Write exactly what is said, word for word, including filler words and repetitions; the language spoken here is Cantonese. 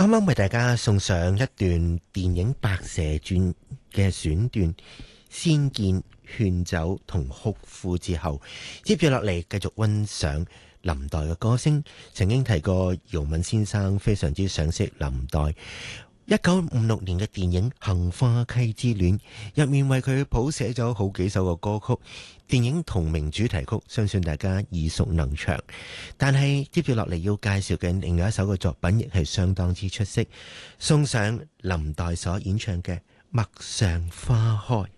啱啱為大家送上一段電影《白蛇傳》嘅選段，先見、勸酒同哭呼之後，接住落嚟繼續溫賞林黛嘅歌聲。曾經提過姚敏先生非常之賞識林黛，一九五六年嘅電影《杏花溪之戀》入面為佢譜寫咗好幾首嘅歌曲，電影同名主題曲相信大家耳熟能詳。但係接住落嚟要介紹嘅另外一首嘅作品亦係相當之出色，送上林黛所演唱嘅《陌上花開》。